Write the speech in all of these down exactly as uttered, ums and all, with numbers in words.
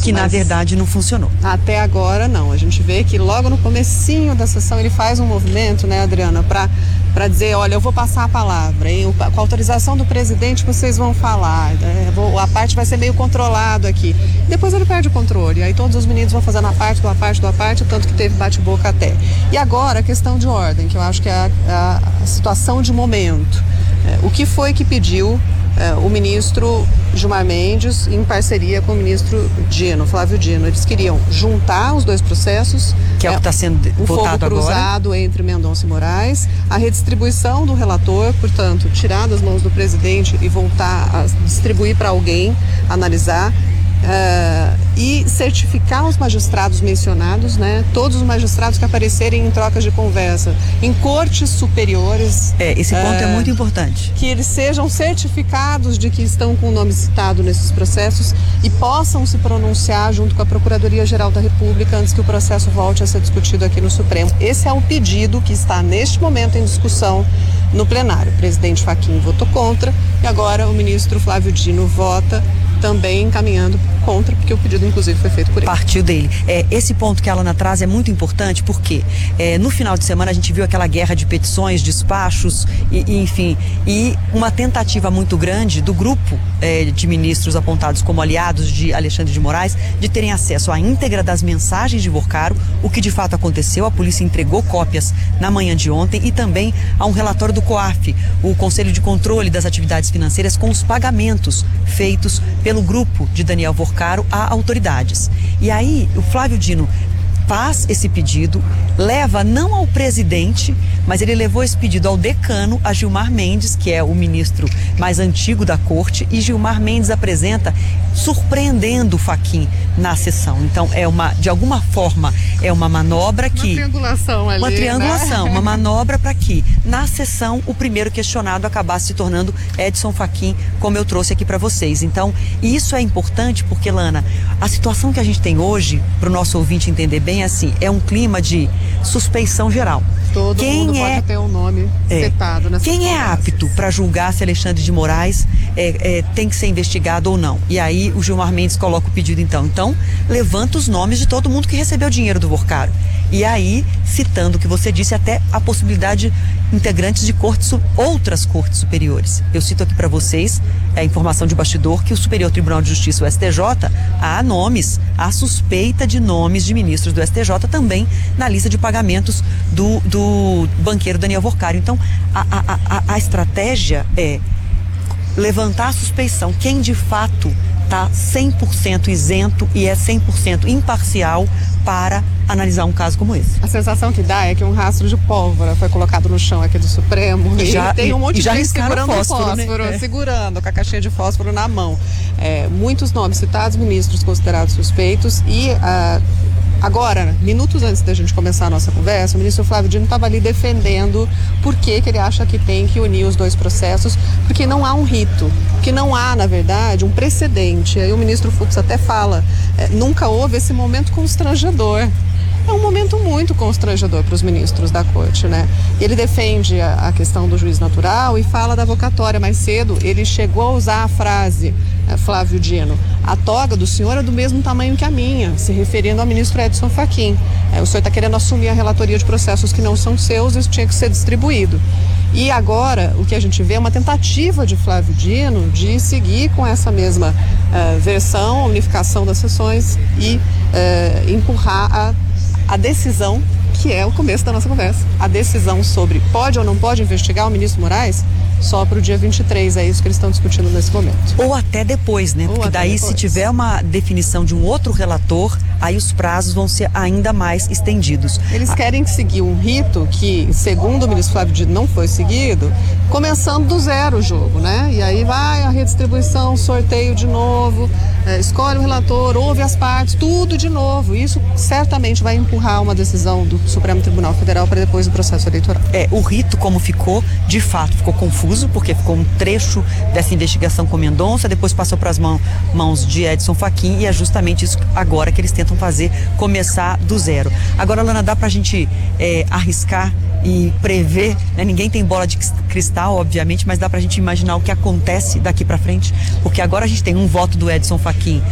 Que na verdade não funcionou. Até agora não. A gente vê que logo no comecinho da sessão ele faz um movimento, né, Adriana, para para dizer, olha, eu vou passar a palavra, hein? Com a autorização do presidente vocês vão falar, né? Vou, a parte vai ser meio controlado aqui. Depois ele perde o controle, aí todos os meninos vão fazendo a parte, do parte, do parte, tanto que teve bate-boca até. E agora a questão de ordem, que eu acho que é a, a, a situação de momento. É, o que foi que pediu é, o ministro Gilmar Mendes em parceria com o ministro Dino, Flávio Dino? Eles queriam juntar os dois processos, que é o que está sendo o votado fogo cruzado agora entre Mendonça e Moraes, a redistribuição do relator, portanto, tirar das mãos do presidente e voltar a distribuir para alguém analisar. Uh, e certificar os magistrados mencionados, né? Todos os magistrados que aparecerem em trocas de conversa em cortes superiores. É, esse ponto uh, é muito importante. Que eles sejam certificados de que estão com o nome citado nesses processos e possam se pronunciar junto com a Procuradoria-Geral da República antes que o processo volte a ser discutido aqui no Supremo. Esse é o pedido que está neste momento em discussão no plenário. O presidente Fachin votou contra e agora o ministro Flávio Dino vota também encaminhando contra, porque o pedido inclusive foi feito por ele. Partiu dele. É, esse ponto que a Alana traz é muito importante porque é, no final de semana a gente viu aquela guerra de petições, despachos, e, e, enfim, e uma tentativa muito grande do grupo é, de ministros apontados como aliados de Alexandre de Moraes de terem acesso à íntegra das mensagens de Vorcaro, o que de fato aconteceu. A polícia entregou cópias na manhã de ontem e também a um relatório do COAF, o Conselho de Controle das Atividades Financeiras, com os pagamentos feitos pelo grupo de Daniel Vorcaro a autoridades. E aí o Flávio Dino faz esse pedido, leva não ao presidente, mas ele levou esse pedido ao decano, a Gilmar Mendes, que é o ministro mais antigo da corte, e Gilmar Mendes apresenta surpreendendo o Fachin na sessão. Então é uma, de alguma forma, é uma manobra que... Uma triangulação ali, Uma triangulação, né? Uma manobra para que, na sessão, o primeiro questionado acabasse se tornando Edson Fachin, como eu trouxe aqui para vocês. Então, isso é importante porque, Lana, a situação que a gente tem hoje, para o nosso ouvinte entender bem, é assim, é um clima de suspeição geral. Todo Quem mundo é, pode ter um nome é, citado nessa Quem é conversa. apto para julgar se Alexandre de Moraes é, é, tem que ser investigado ou não? E aí o Gilmar Mendes coloca o pedido então. Então, levanta os nomes de todo mundo que recebeu dinheiro do Vorcaro. E aí, citando o que você disse, até a possibilidade de integrantes de cortes, outras cortes superiores. Eu cito aqui para vocês a informação de bastidor que o Superior Tribunal de Justiça, o S T J, há nomes, há suspeita de nomes de ministros do S T J também na lista de pagamentos do, do banqueiro Daniel Vorcaro. Então, a, a, a, a estratégia é levantar a suspeição. Quem de fato está cem por cento isento e é cem por cento imparcial para analisar um caso como esse. A sensação que dá é que um rastro de pólvora foi colocado no chão aqui do Supremo e, já, e tem um monte e de gente segurando fósforo, fósforo né? segurando com a caixinha de fósforo na mão. É, muitos nomes citados, ministros considerados suspeitos e uh, agora, minutos antes da gente começar a nossa conversa, o ministro Flávio Dino estava ali defendendo por que que ele acha que tem que unir os dois processos, porque não há um rito, que não há, na verdade, um precedente. Aí o ministro Fux até fala, é, nunca houve esse momento constrangedor. É um momento muito constrangedor para os ministros da corte, né? Ele defende a, a questão do juiz natural e fala da avocatória. Mais cedo, ele chegou a usar a frase, é, Flávio Dino, a toga do senhor é do mesmo tamanho que a minha, se referindo ao ministro Edson Fachin. É, o senhor está querendo assumir a relatoria de processos que não são seus, isso tinha que ser distribuído. E agora, o que a gente vê é uma tentativa de Flávio Dino de seguir com essa mesma uh, versão, a unificação das sessões e uh, empurrar a a decisão, que é o começo da nossa conversa, a decisão sobre pode ou não pode investigar o ministro Moraes só para o dia vinte e três, é isso que eles estão discutindo nesse momento. Ou até depois, né? Ou porque daí depois. Se tiver uma definição de um outro relator, aí os prazos vão ser ainda mais estendidos. Eles ah. querem seguir um rito que, segundo o ministro Flávio Dino, não foi seguido, começando do zero o jogo, né? E aí vai a redistribuição, sorteio de novo, é, escolhe o relator, ouve as partes, tudo de novo. Isso certamente vai empurrar uma decisão do Supremo Tribunal Federal para depois do processo eleitoral. É, o rito como ficou, de fato, ficou confuso, porque ficou um trecho dessa investigação com Mendonça, depois passou para as mãos, mãos de Edson Fachin e é justamente isso agora que eles tentam fazer, começar do zero. Agora, Lana, dá para a gente é, arriscar e prever, né? Ninguém tem bola de cristal, obviamente, mas dá pra gente imaginar o que acontece daqui pra frente, porque agora a gente tem um voto do Edson Fachin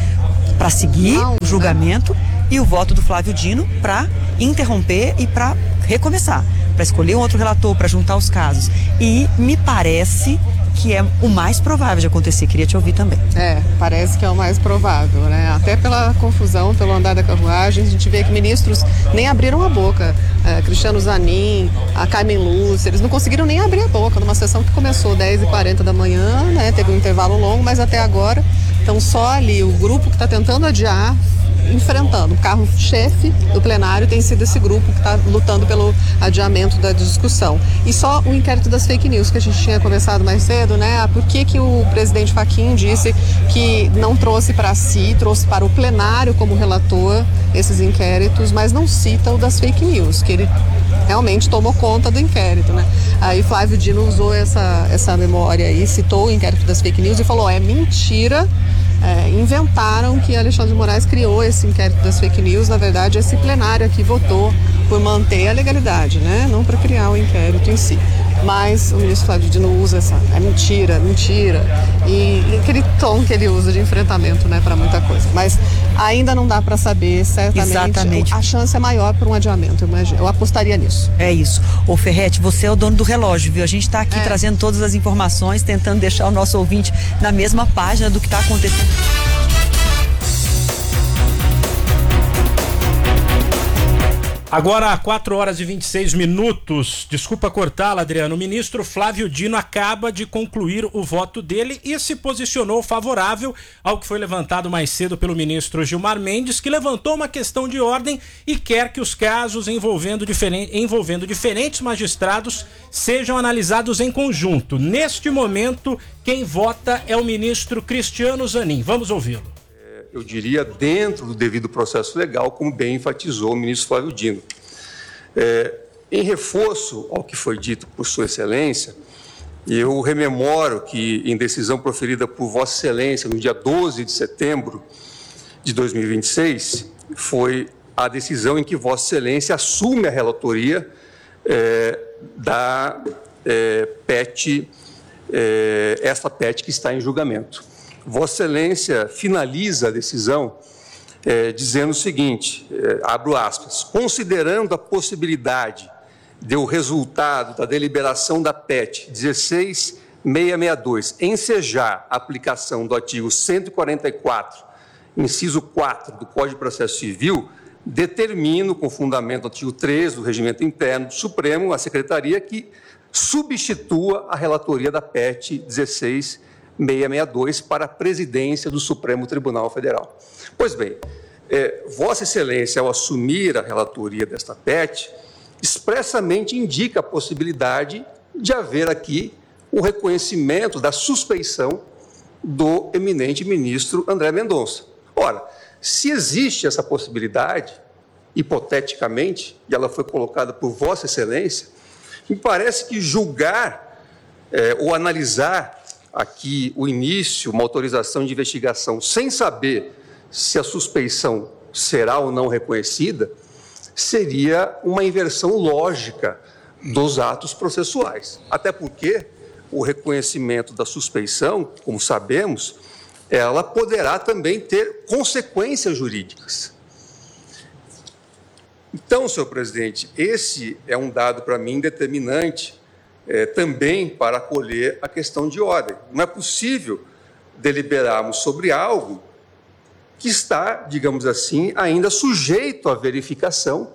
para seguir Não, o julgamento né? e o voto do Flávio Dino para interromper e para recomeçar, para escolher um outro relator, para juntar os casos. E me parece que é o mais provável de acontecer. Queria te ouvir também. É, parece que é o mais provável, né? Até pela confusão, pelo andar da carruagem, a gente vê que ministros nem abriram a boca. É, Cristiano Zanin, a Carmen Lúcia, eles não conseguiram nem abrir a boca numa sessão que começou dez e quarenta da manhã, né? Teve um intervalo longo, mas até agora estão só ali o grupo que está tentando adiar, enfrentando. O carro-chefe do plenário tem sido esse grupo que está lutando pelo adiamento da discussão. E só o inquérito das fake news que a gente tinha conversado mais cedo, né? Por que que o presidente Fachin disse que não trouxe para si, trouxe para o plenário como relator esses inquéritos, mas não cita o das fake news, que ele realmente tomou conta do inquérito, né? Aí Flávio Dino usou essa, essa memória aí, citou o inquérito das fake news e falou, é mentira. É, inventaram que Alexandre de Moraes criou esse inquérito das fake news. Na verdade, esse plenário aqui votou por manter a legalidade, né? Não para criar o inquérito em si. Mas o ministro Flávio Dino usa essa, é mentira, mentira, e, e aquele tom que ele usa de enfrentamento, né, para muita coisa. Mas ainda não dá para saber, certamente. Exatamente. A chance é maior para um adiamento, eu, imagino, eu apostaria nisso. É isso. Ô Ferretti, você é o dono do relógio, viu? A gente está aqui é. trazendo todas as informações, tentando deixar o nosso ouvinte na mesma página do que está acontecendo. Agora, quatro horas e vinte e seis minutos. Desculpa cortá-la, Adriano. O ministro Flávio Dino acaba de concluir o voto dele e se posicionou favorável ao que foi levantado mais cedo pelo ministro Gilmar Mendes, que levantou uma questão de ordem e quer que os casos envolvendo, diferen... envolvendo diferentes magistrados sejam analisados em conjunto. Neste momento, quem vota é o ministro Cristiano Zanin. Vamos ouvi-lo. Eu diria, dentro do devido processo legal, como bem enfatizou o ministro Flávio Dino. É, em reforço ao que foi dito por Sua Excelência, eu rememoro que, em decisão proferida por Vossa Excelência no dia doze de setembro de dois mil e vinte e seis, foi a decisão em que Vossa Excelência assume a relatoria é, da é, P E T, é, esta P E T que está em julgamento. Vossa Excelência finaliza a decisão é, dizendo o seguinte, é, abro aspas, considerando a possibilidade de o resultado da deliberação da P E T dezesseis mil seiscentos e sessenta e dois ensejar a aplicação do artigo cento e quarenta e quatro, inciso quatro do Código de Processo Civil, determino, com fundamento no artigo treze do Regimento Interno do Supremo, a Secretaria que substitua a relatoria da P E T dezesseis mil seiscentos e sessenta e dois para a presidência do Supremo Tribunal Federal. Pois bem, é, Vossa Excelência, ao assumir a relatoria desta P E T, expressamente indica a possibilidade de haver aqui o reconhecimento da suspeição do eminente ministro André Mendonça. Ora, se existe essa possibilidade, hipoteticamente, e ela foi colocada por Vossa Excelência, me parece que julgar é, ou analisar aqui o início, uma autorização de investigação, sem saber se a suspeição será ou não reconhecida, seria uma inversão lógica dos atos processuais. Até porque o reconhecimento da suspeição, como sabemos, ela poderá também ter consequências jurídicas. Então, senhor presidente, esse é um dado para mim determinante É, também para acolher a questão de ordem. Não é possível deliberarmos sobre algo que está, digamos assim, ainda sujeito à verificação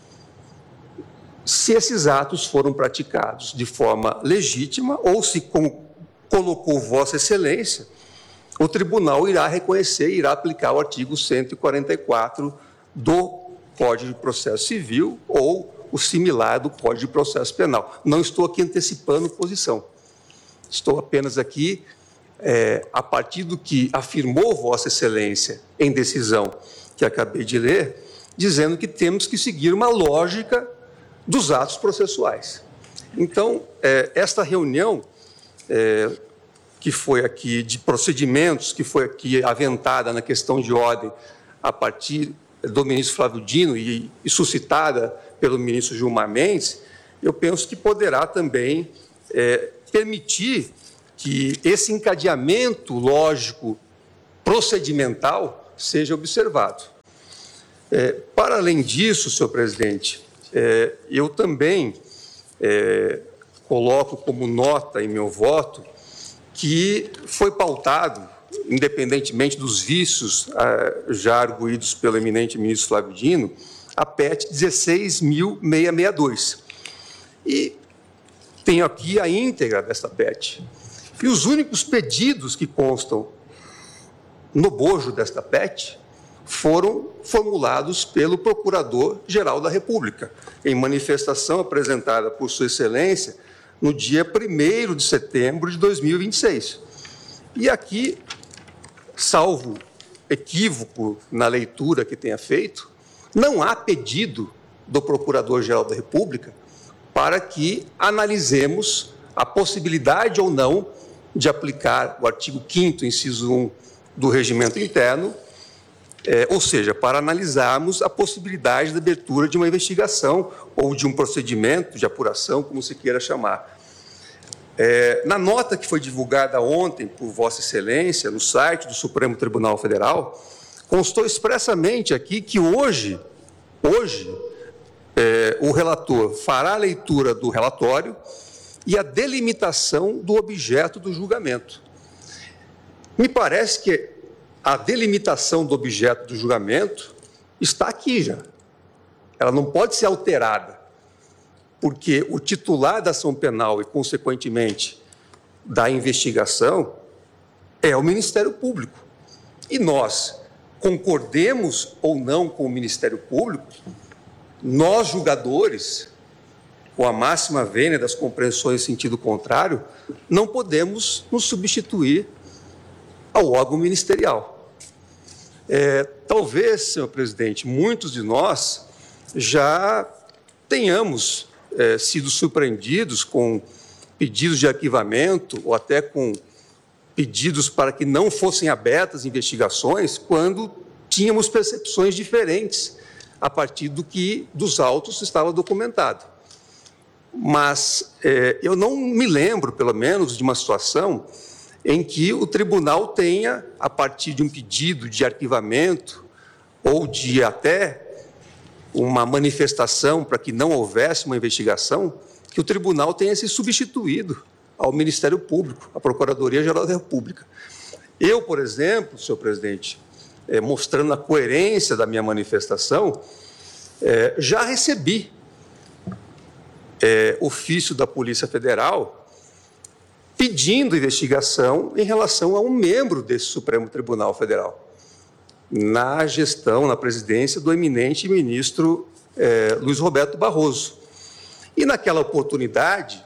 se esses atos foram praticados de forma legítima ou se, como colocou Vossa Excelência, o tribunal irá reconhecer e irá aplicar o artigo cento e quarenta e quatro do Código de Processo Civil ou o similar do Código de Processo Penal. Não estou aqui antecipando posição. Estou apenas aqui, é, a partir do que afirmou Vossa Excelência em decisão que acabei de ler, dizendo que temos que seguir uma lógica dos atos processuais. Então, é, esta reunião é, que foi aqui de procedimentos, que foi aqui aventada na questão de ordem a partir do ministro Flávio Dino e, e suscitada pelo ministro Gilmar Mendes, eu penso que poderá também é, permitir que esse encadeamento lógico procedimental seja observado. É, para além disso, senhor presidente, é, eu também é, coloco como nota em meu voto que foi pautado, independentemente dos vícios ah, já arguídos pelo eminente ministro Flávio Dino, a P E T dezesseis mil seiscentos e sessenta e dois. E tenho aqui a íntegra dessa P E T. E os únicos pedidos que constam no bojo desta P E T foram formulados pelo Procurador-Geral da República, em manifestação apresentada por Sua Excelência no dia primeiro de setembro de dois mil e vinte e seis. E aqui, salvo equívoco na leitura que tenha feito, não há pedido do Procurador-Geral da República para que analisemos a possibilidade ou não de aplicar o artigo quinto, inciso um do Regimento Interno, é, ou seja, para analisarmos a possibilidade da abertura de uma investigação ou de um procedimento de apuração, como se queira chamar. É, na nota que foi divulgada ontem por Vossa Excelência, no site do Supremo Tribunal Federal, constou expressamente aqui que hoje, hoje é, o relator fará a leitura do relatório e a delimitação do objeto do julgamento. Me parece que a delimitação do objeto do julgamento está aqui já. Ela não pode ser alterada, porque o titular da ação penal e, consequentemente, da investigação é o Ministério Público. E nós, concordemos ou não com o Ministério Público, nós, julgadores, com a máxima vênia das compreensões em sentido contrário, não podemos nos substituir ao órgão ministerial. É, talvez, senhor presidente, muitos de nós já tenhamos é, sido surpreendidos com pedidos de arquivamento ou até com pedidos para que não fossem abertas investigações quando tínhamos percepções diferentes a partir do que dos autos estava documentado. Mas é, eu não me lembro, pelo menos, de uma situação em que o tribunal tenha, a partir de um pedido de arquivamento ou de até uma manifestação para que não houvesse uma investigação, que o tribunal tenha se substituído ao Ministério Público, à Procuradoria-Geral da República. Eu, por exemplo, senhor presidente, é, mostrando a coerência da minha manifestação, é, já recebi é, ofício da Polícia Federal pedindo investigação em relação a um membro desse Supremo Tribunal Federal, na gestão, na presidência do eminente ministro eh, Luiz Roberto Barroso. E, naquela oportunidade,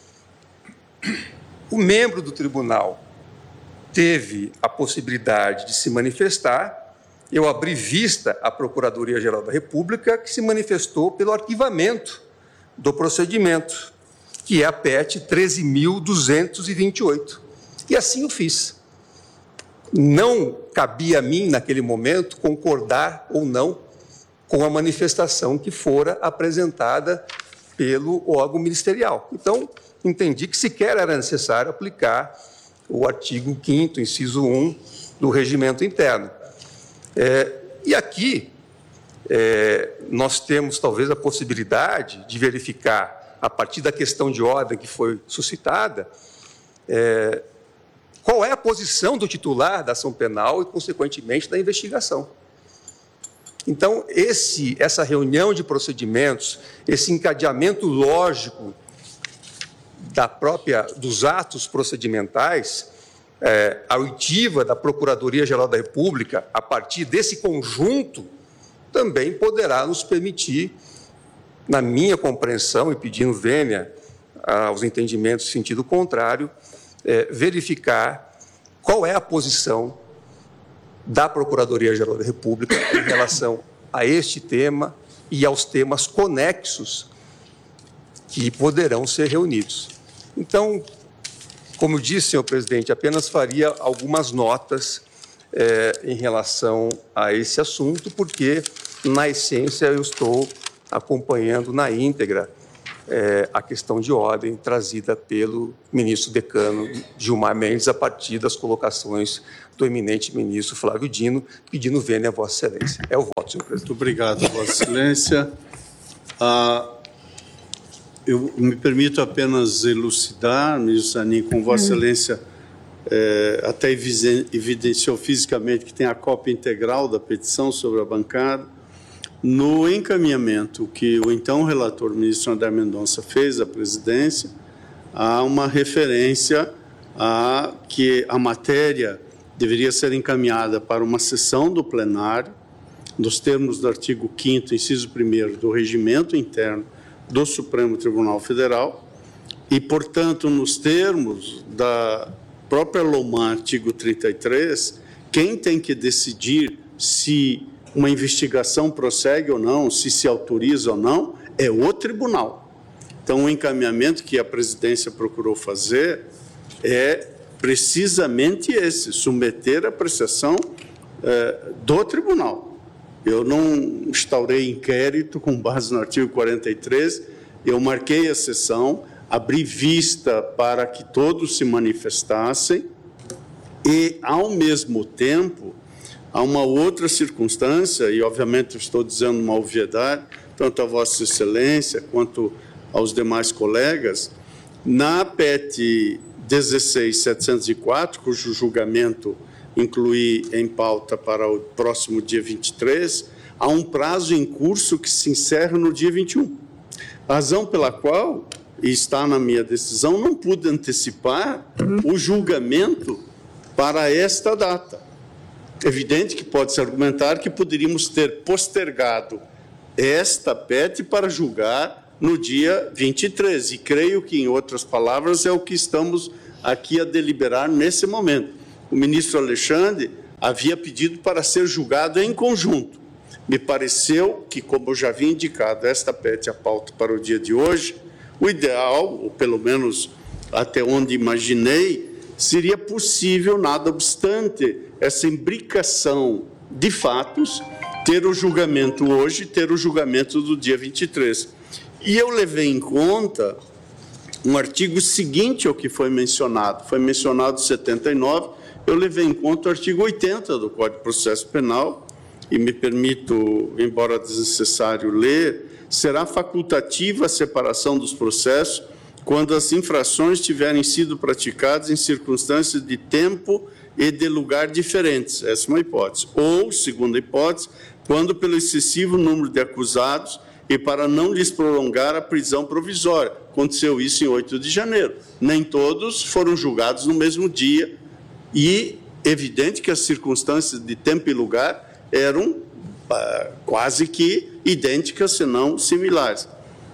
o membro do tribunal teve a possibilidade de se manifestar. Eu abri vista à Procuradoria-Geral da República, que se manifestou pelo arquivamento do procedimento, que é a P E T treze mil duzentos e vinte e oito. E assim o fiz. Não cabia a mim, naquele momento, concordar ou não com a manifestação que fora apresentada pelo órgão ministerial. Então, entendi que sequer era necessário aplicar o artigo quinto, inciso um, do Regimento Interno. É, e aqui, é, nós temos, talvez, a possibilidade de verificar, a partir da questão de ordem que foi suscitada, é, qual é a posição do titular da ação penal e, consequentemente, da investigação. Então, esse, essa reunião de procedimentos, esse encadeamento lógico da própria, dos atos procedimentais, é, a oitiva da Procuradoria-Geral da República, a partir desse conjunto, também poderá nos permitir, na minha compreensão e pedindo vênia aos entendimentos em sentido contrário, é, verificar qual é a posição da Procuradoria-Geral da República em relação a este tema e aos temas conexos que poderão ser reunidos. Então, como disse, senhor presidente, apenas faria algumas notas é, em relação a esse assunto, porque, na essência, eu estou acompanhando na íntegra é, a questão de ordem trazida pelo ministro decano Gilmar Mendes a partir das colocações do eminente ministro Flávio Dino, pedindo vênia a Vossa Excelência. É o voto, senhor presidente. Muito obrigado, Vossa Excelência. Ah, eu me permito apenas elucidar, ministro Zanin, com Vossa Excelência, é, até evidenciou fisicamente que tem a cópia integral da petição sobre a bancada. No encaminhamento que o então relator, ministro André Mendonça, fez à presidência, há uma referência a que a matéria deveria ser encaminhada para uma sessão do plenário, nos termos do artigo quinto, inciso primeiro do Regimento Interno do Supremo Tribunal Federal, e, portanto, nos termos da própria LOMAN, artigo trinta e três, quem tem que decidir se uma investigação prossegue ou não, se se autoriza ou não, é o tribunal. Então, o encaminhamento que a presidência procurou fazer é precisamente esse, submeter a apreciação eh, do tribunal. Eu não instaurei inquérito com base no artigo quarenta e três, eu marquei a sessão, abri vista para que todos se manifestassem e, ao mesmo tempo, há uma outra circunstância, e obviamente estou dizendo uma obviedade, tanto a Vossa Excelência quanto aos demais colegas, na P E T dezesseis mil setecentos e quatro, cujo julgamento incluí em pauta para o próximo dia vinte e três, há um prazo em curso que se encerra no dia vinte e um. Razão pela qual, e está na minha decisão, não pude antecipar o julgamento para esta data. Evidente que pode-se argumentar que poderíamos ter postergado esta P E T para julgar no dia vinte e três, e creio que, em outras palavras, é o que estamos aqui a deliberar nesse momento. O ministro Alexandre havia pedido para ser julgado em conjunto. Me pareceu que, como eu já havia indicado, esta P E T a pauta para o dia de hoje, o ideal, ou pelo menos até onde imaginei, seria possível, nada obstante essa imbricação de fatos, ter o julgamento hoje, ter o julgamento do dia vinte e três. E eu levei em conta um artigo seguinte ao que foi mencionado, foi mencionado setenta e nove, eu levei em conta o artigo oitenta do Código de Processo Penal, e me permito, embora desnecessário ler, será facultativa a separação dos processos quando as infrações tiverem sido praticadas em circunstâncias de tempo e de lugar diferentes. Essa é uma hipótese. Ou, segunda hipótese, quando pelo excessivo número de acusados e para não lhes prolongar a prisão provisória. Aconteceu isso em oito de janeiro. Nem todos foram julgados no mesmo dia e evidente que as circunstâncias de tempo e lugar eram ah, quase que idênticas, se não similares.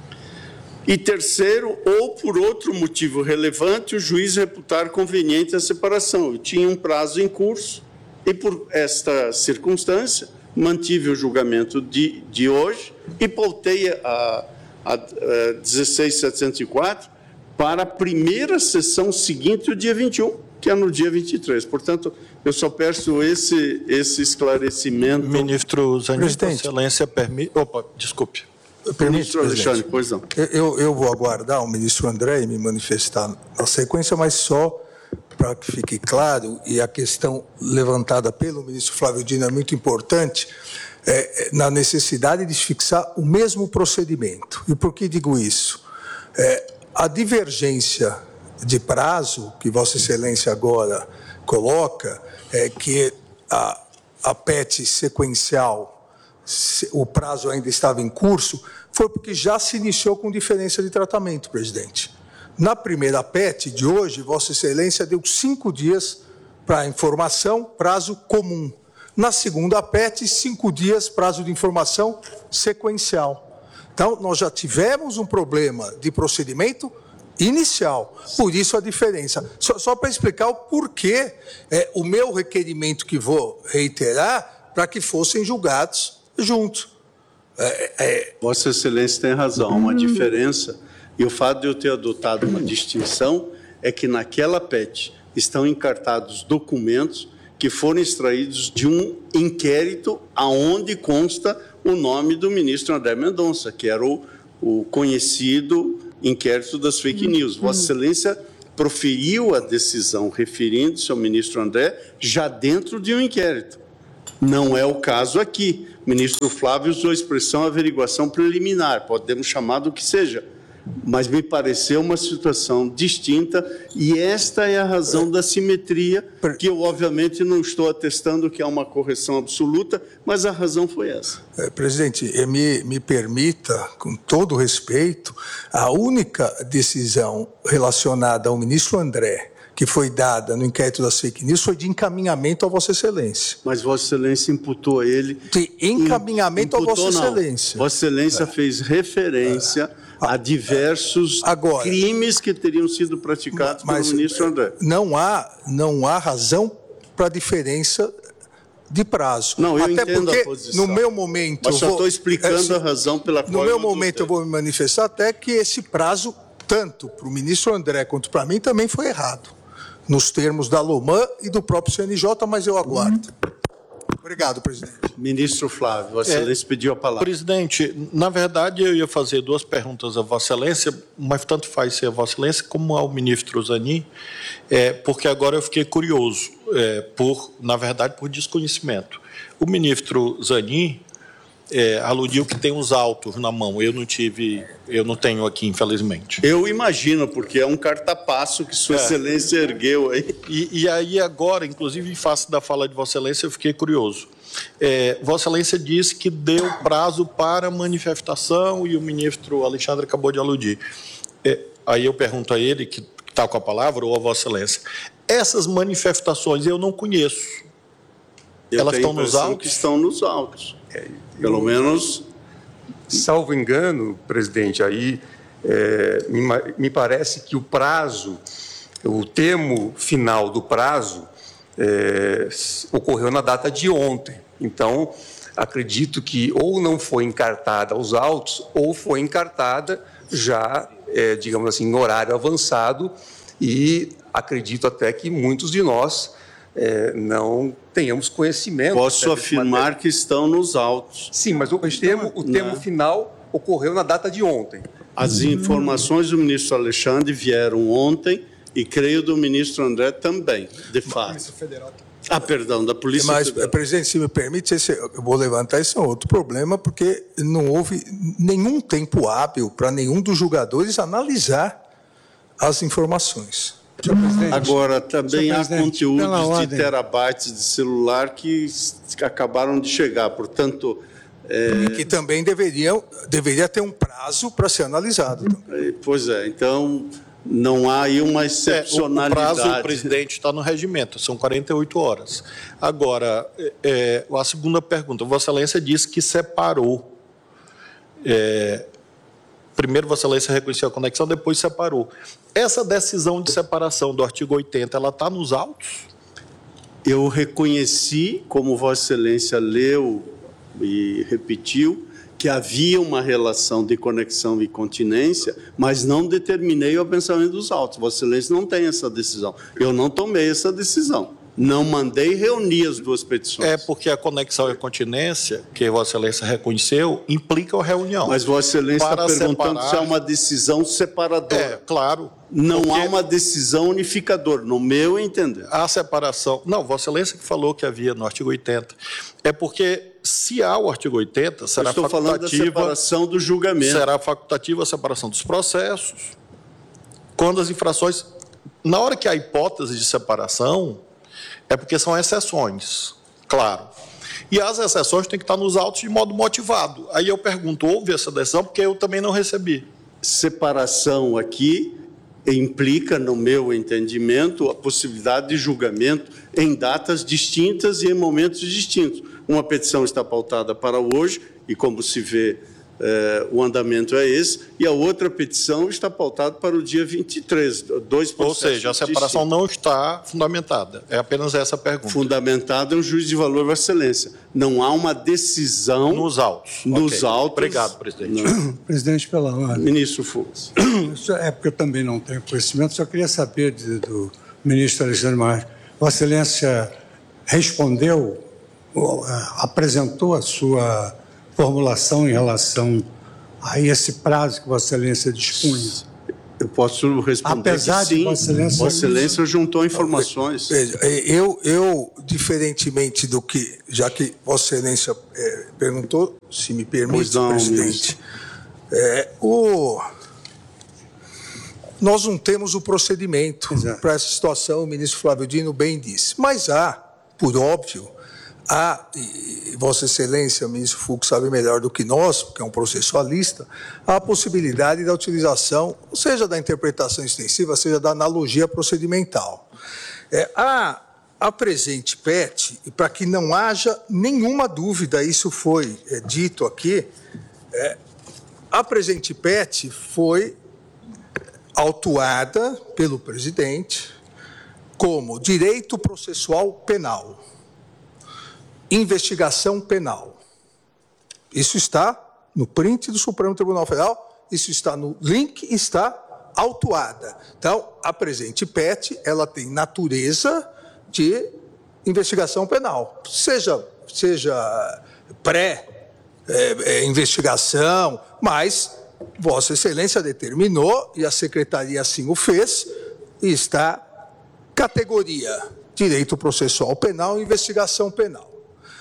E terceiro, ou por outro motivo relevante, o juiz reputar conveniente a separação. Eu tinha um prazo em curso e, por esta circunstância, mantive o julgamento de, de hoje e pautei a, a, a dezesseis mil setecentos e quatro para a primeira sessão seguinte, o dia vinte e um, que é no dia vinte e três. Portanto, eu só peço esse, esse esclarecimento. Ministro Zanin, Vossa Excelência permite... Opa, desculpe. Ministro Alexandre, pois não. Eu, eu vou aguardar o ministro André e me manifestar na sequência, mas só para que fique claro, e a questão levantada pelo ministro Flávio Dino é muito importante, é, na necessidade de fixar o mesmo procedimento. E por que digo isso? É, a divergência de prazo que Vossa Excelência agora coloca, é que a, a P E T sequencial, o prazo ainda estava em curso, foi porque já se iniciou com diferença de tratamento, presidente. Na primeira P E T de hoje, Vossa Excelência deu cinco dias para informação, prazo comum. Na segunda P E T, cinco dias, prazo de informação sequencial. Então, nós já tivemos um problema de procedimento inicial, por isso a diferença. Só, só para explicar o porquê, é, o meu requerimento que vou reiterar, para que fossem julgados juntos. É, é... Vossa Excelência tem razão, há uma diferença, e o fato de eu ter adotado uma distinção é que naquela P E T estão encartados documentos que foram extraídos de um inquérito aonde consta o nome do ministro André Mendonça, que era o o conhecido inquérito das fake news. Vossa Excelência proferiu a decisão referindo-se ao ministro André já dentro de um inquérito. Não é o caso aqui. O ministro Flávio usou a expressão averiguação preliminar, podemos chamar do que seja, mas me pareceu uma situação distinta e esta é a razão da simetria, que eu obviamente não estou atestando que é uma correção absoluta, mas a razão foi essa. É, presidente, me, me permita, com todo respeito, a única decisão relacionada ao ministro André, que foi dada no inquérito das fake news, foi de encaminhamento a Vossa Excelência. Mas Vossa Excelência imputou a ele... De encaminhamento imputou, a Vossa não. Excelência. Vossa Excelência é. fez referência... É. a diversos Agora, crimes que teriam sido praticados mas, pelo ministro André. Não há, não há razão para a diferença de prazo. Não, eu Até entendo porque, a posição. No meu momento... Mas só estou explicando esse, a razão pela qual... No meu momento eu vou me manifestar até que esse prazo, tanto para o ministro André quanto para mim, também foi errado. Nos termos da Loman e do próprio C N J, mas eu aguardo. Hum. Obrigado, presidente. Ministro Flávio, Vossa Excelência é, pediu a palavra. Presidente, na verdade eu ia fazer duas perguntas a Vossa Excelência, mas tanto faz ser a Vossa Excelência como ao ministro Zanin, é, porque agora eu fiquei curioso, é, por, na verdade, por desconhecimento. O ministro Zanin é, aludiu que tem os autos na mão. Eu não tive, eu não tenho aqui, infelizmente. Eu imagino, porque é um cartapasso que Sua é. Excelência ergueu aí. E, e aí agora, inclusive em face da fala de Vossa Excelência, eu fiquei curioso. É, Vossa Excelência disse que deu prazo para manifestação e o ministro Alexandre acabou de aludir. É, aí eu pergunto a ele, que está com a palavra, ou a Vossa Excelência, essas manifestações eu não conheço. Eu Elas estão nos autos? Que estão nos autos. É, Pelo menos... Salvo engano, presidente, aí é, me, me parece que o prazo, o termo final do prazo é, ocorreu na data de ontem. Então, acredito que ou não foi encartada aos autos ou foi encartada já, é, digamos assim, em horário avançado e acredito até que muitos de nós é, não tenhamos conhecimento. Posso afirmar que estão nos autos. Sim, mas o termo, o termo final ocorreu na data de ontem. As informações do ministro Alexandre vieram ontem e creio do ministro André também, de fato. Ah, perdão, da Polícia Mas, Federal. presidente, se me permite, esse, eu vou levantar esse é outro problema, porque não houve nenhum tempo hábil para nenhum dos julgadores analisar as informações. Agora, também há conteúdos de terabytes de celular que acabaram de chegar, portanto... É... Que também deveriam, deveria ter um prazo para ser analisado. Também. Pois é, então não há aí uma excepcionalidade. É, o prazo, o presidente, está no regimento, são quarenta e oito horas. Agora, é, a segunda pergunta, Vossa Excelência disse que separou. É, primeiro, Vossa Excelência reconheceu a conexão, depois separou. Essa decisão de separação do artigo oitenta, ela está nos autos? Eu reconheci, como Vossa Excelência leu e repetiu, que havia uma relação de conexão e continência, mas não determinei o pensamento dos autos. Vossa Excelência não tem essa decisão. Eu não tomei essa decisão. Não mandei reunir as duas petições. É porque a conexão e a continência, que Vossa Excelência reconheceu, implica a reunião. Mas Vossa Excelência está perguntando separar... se há uma decisão separadora. É, claro. Não porque... há uma decisão unificadora, no meu entender. A separação... Não, Vossa Excelência que falou que havia no artigo oitenta. É porque, se há o artigo oitenta, será estou facultativa... falando da separação do julgamento. Será facultativa a separação dos processos. Quando as infrações... Na hora que há hipótese de separação... É porque são exceções, claro. E as exceções têm que estar nos autos de modo motivado. Aí eu pergunto, houve essa decisão? Porque eu também não recebi. Separação aqui implica, no meu entendimento, a possibilidade de julgamento em datas distintas e em momentos distintos. Uma petição está pautada para hoje, e como se vê, eh, o andamento é esse, e a outra petição está pautada para o dia vinte e três. Dois Ou seja, a separação distintos. Não está fundamentada. É apenas essa pergunta. Fundamentada é um juízo de valor, Vossa Excelência. Não há uma decisão... Nos autos. Nos okay. autos. Obrigado, presidente. Não. Presidente, pela ordem. Ministro Fux. É porque eu também não tenho conhecimento, só queria saber de, do ministro Alexandre Moraes. Vossa Excelência respondeu, apresentou a sua formulação em relação a esse prazo que Vossa Excelência dispunha? Eu posso responder Apesar que sim. de Vossa Excelência... Vossa Excelência juntou informações. Veja, eu, eu, diferentemente do que, já que Vossa Excelência é, perguntou, se me permite, não, presidente, é, o, nós não temos o procedimento para essa situação, o ministro Flávio Dino bem disse, mas há, por óbvio, há, e Vossa Excelência, o ministro Fux sabe melhor do que nós, porque é um processualista, há a possibilidade da utilização, seja da interpretação extensiva, seja da analogia procedimental. É, a, a presente P E T, e para que não haja nenhuma dúvida, isso foi é, dito aqui, é, a presente P E T foi autuada pelo presidente como direito processual penal. Investigação penal. Isso está no print do Supremo Tribunal Federal, isso está no link, está autuada. Então, a presente P E T, ela tem natureza de investigação penal, seja, seja pré-investigação, é, é, mas Vossa Excelência determinou, e a Secretaria assim o fez, e está categoria direito processual penal e investigação penal.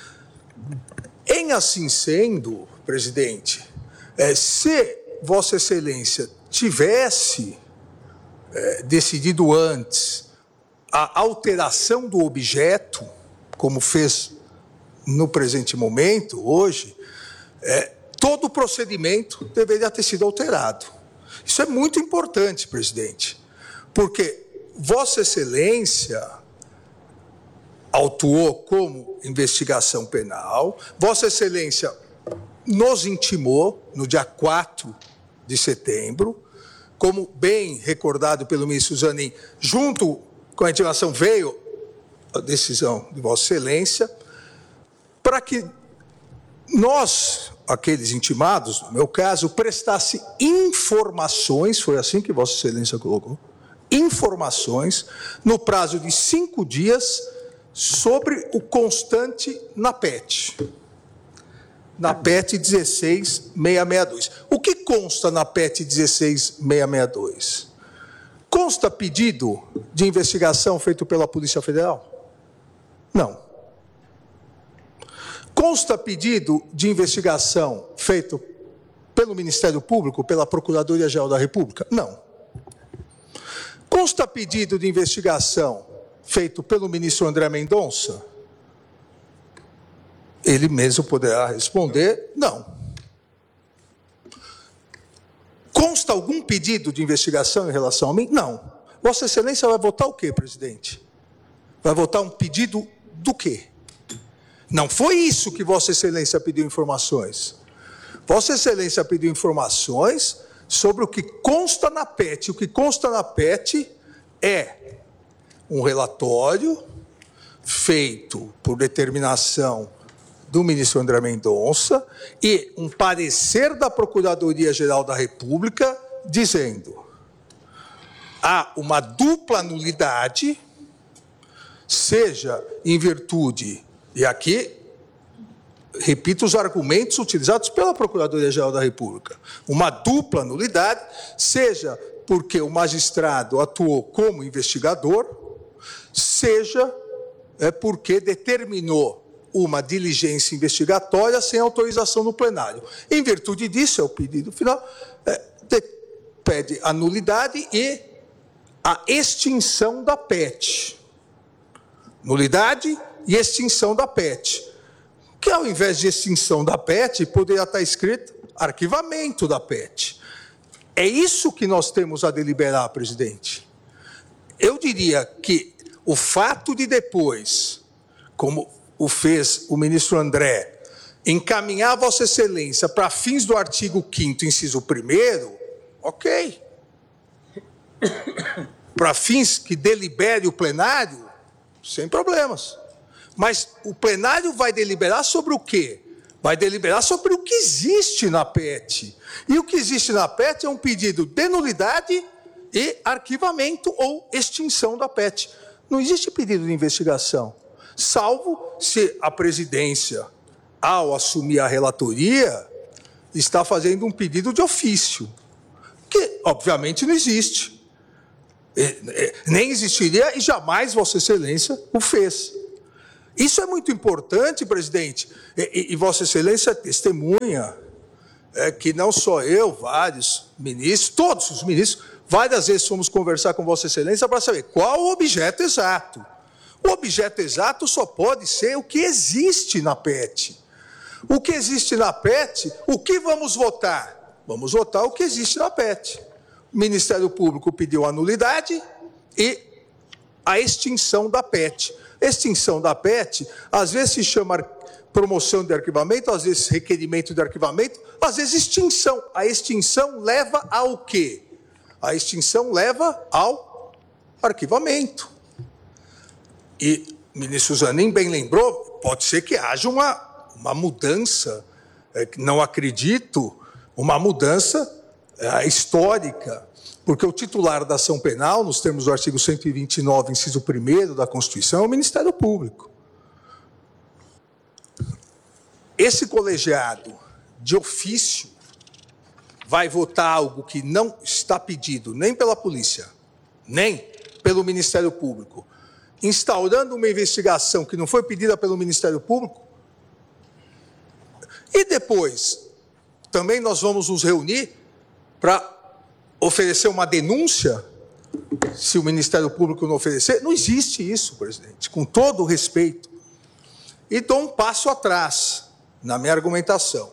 Em assim sendo, presidente, é, se Vossa Excelência tivesse é, decidido antes a alteração do objeto, como fez no presente momento, hoje, é, todo o procedimento deveria ter sido alterado. Isso é muito importante, presidente, porque Vossa Excelência autuou como investigação penal, Vossa Excelência nos intimou no dia quatro de setembro, como bem recordado pelo ministro Zanin, junto com a intimação veio a decisão de Vossa Excelência, para que nós, aqueles intimados, no meu caso, prestasse informações, foi assim que Vossa Excelência colocou, informações no prazo de cinco dias sobre o constante na P E T. Na P E T dezesseis mil seiscentos e sessenta e dois. O que consta na P E T dezesseis mil seiscentos e sessenta e dois? Consta pedido de investigação feito pela Polícia Federal? Não. Consta pedido de investigação feito pelo Ministério Público, pela Procuradoria-Geral da República? Não. Consta pedido de investigação feito pelo ministro André Mendonça? Ele mesmo poderá responder, não. Consta algum pedido de investigação em relação a mim? Não. Vossa Excelência vai votar o quê, presidente? Vai votar um pedido do quê? Não foi isso que Vossa Excelência pediu informações. Vossa Excelência pediu informações sobre o que consta na P E T. O que consta na P E T é um relatório feito por determinação do ministro André Mendonça e um parecer da Procuradoria-Geral da República dizendo: há uma dupla nulidade, seja em virtude, e aqui repito os argumentos utilizados pela Procuradoria-Geral da República, uma dupla nulidade, seja porque o magistrado atuou como investigador, seja é, porque determinou uma diligência investigatória sem autorização do plenário. Em virtude disso, é o pedido final, é, de, pede a nulidade e a extinção da P E T. Nulidade e extinção da P E T. Que ao invés de extinção da P E T, poderia estar escrito arquivamento da P E T. É isso que nós temos a deliberar, presidente. Eu diria que o fato de depois, como o fez o ministro André, encaminhar Vossa Excelência para fins do artigo quinto, inciso primeiro, ok. Para fins que delibere o plenário, sem problemas. Mas o plenário vai deliberar sobre o quê? Vai deliberar sobre o que existe na P E T. E o que existe na P E T é um pedido de nulidade e arquivamento ou extinção da P E T. Não existe pedido de investigação, salvo se a presidência, ao assumir a relatoria, está fazendo um pedido de ofício, que obviamente não existe. Nem existiria e jamais Vossa Excelência o fez. Isso é muito importante, presidente, e, e Vossa Excelência testemunha é, que não só eu, vários ministros, todos os ministros, várias vezes fomos conversar com Vossa Excelência para saber qual o objeto exato. O objeto exato só pode ser o que existe na P E T. O que existe na P E T, o que vamos votar? Vamos votar o que existe na P E T. O Ministério Público pediu a nulidade e a extinção da P E T. Extinção da P E T, às vezes se chama promoção de arquivamento, às vezes requerimento de arquivamento, às vezes extinção. A extinção leva ao quê? A extinção leva ao arquivamento. E o ministro Zanin bem lembrou, pode ser que haja uma, uma mudança, é, não acredito, uma mudança é, histórica, porque o titular da ação penal, nos termos do artigo cento e vinte e nove, inciso primeiro da Constituição, é o Ministério Público. Esse colegiado de ofício vai votar algo que não está pedido nem pela polícia, nem pelo Ministério Público, instaurando uma investigação que não foi pedida pelo Ministério Público. E depois, também nós vamos nos reunir para oferecer uma denúncia, se o Ministério Público não oferecer. Não existe isso, presidente, com todo o respeito. E dou um passo atrás na minha argumentação.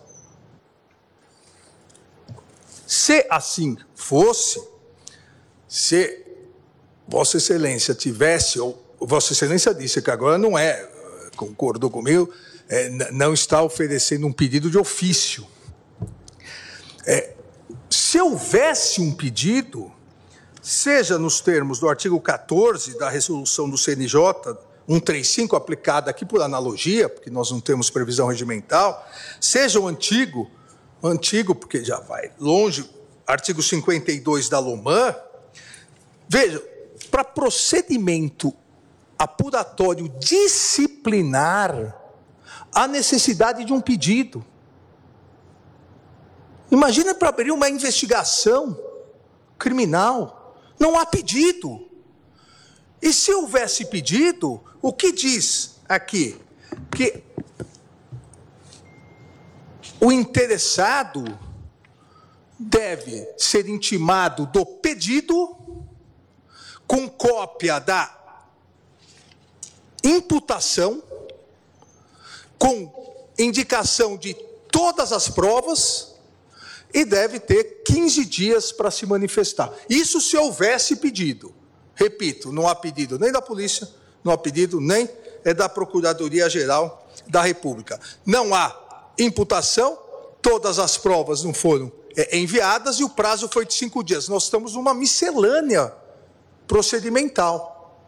Se assim fosse, se Vossa Excelência tivesse, ou Vossa Excelência disse que agora não é, concordou comigo, é, não está oferecendo um pedido de ofício. É, se houvesse um pedido, seja nos termos do artigo quatorze da resolução do C N J cento e trinta e cinco, aplicada aqui por analogia, porque nós não temos previsão regimental, seja o antigo, antigo, porque já vai longe, artigo cinquenta e dois da LOMAN, veja, para procedimento apuratório disciplinar, há necessidade de um pedido. Imagina para abrir uma investigação criminal, não há pedido. E se houvesse pedido, o que diz aqui? Que o interessado deve ser intimado do pedido com cópia da imputação, com indicação de todas as provas, e deve ter quinze dias para se manifestar. Isso se houvesse pedido. Repito, não há pedido nem da polícia, não há pedido nem é da Procuradoria-Geral da República. Não há imputação, todas as provas não foram é, enviadas e o prazo foi de cinco dias. Nós estamos numa miscelânea procedimental.